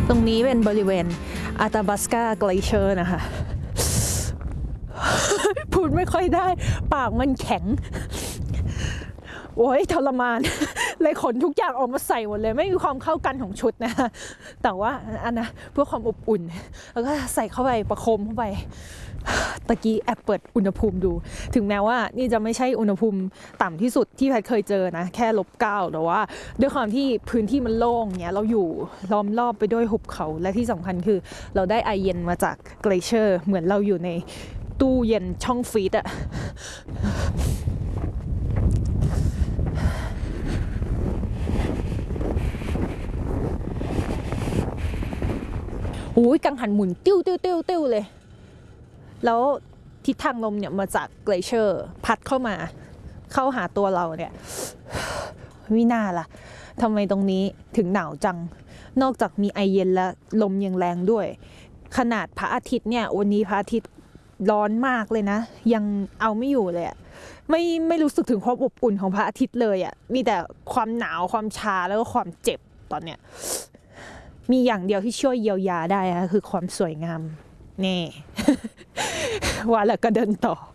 ตรงนี้เป็นบริเวณอาตาบัสกาเกลเชอร์นะคะพูดไม่ค่อยได้ปากมันแข็งโอ้ยทรมานเลยขนทุกอย่างออกมาใส่หมดเลยไม่มีความเข้ากันของชุดนะแต่ว่าอันนะเพื่อความอบอุ่นแล้วก็ใส่เข้าไปประคมเข้าไปตะกี้แอบเปิดอุณหภูมิดูถึงแม้ว่านี่จะไม่ใช่อุณหภูมิต่ำที่สุดที่แพทเคยเจอนะแค่-9แต่ว่าด้วยความที่พื้นที่มันโล่งเนี้ยเราอยู่ล้อมรอบไปด้วยหุบเขาและที่สำคัญคือเราได้ไอเย็นมาจากเกลเชอร์เหมือนเราอยู่ในตู้เย็นช่องฟรีซอะโอ้ยกังหันหมุนติ้วติ้วติ้วติ้วเลยแล้วทิศทางลมเนี่ยมาจากเกลเชอร์พัดเข้ามาเข้าหาตัวเราเนี่ยวิน่าล่ะทำไมตรงนี้ถึงหนาวจังนอกจากมีไอเย็นและลมยังแรงด้วยขนาดพระอาทิตย์เนี่ยวันนี้พระอาทิตย์ร้อนมากเลยนะยังเอาไม่อยู่เลยอะไม่รู้สึกถึงความอบอุ่นของพระอาทิตย์เลยอะมีแต่ความหนาวความชาแล้วก็ความเจ็บตอนเนี้ยมีอย่างเดียวที่ช่วยเยียวยาได้คือความสวยงามนี่ว่าแล้วก็เดินต่อ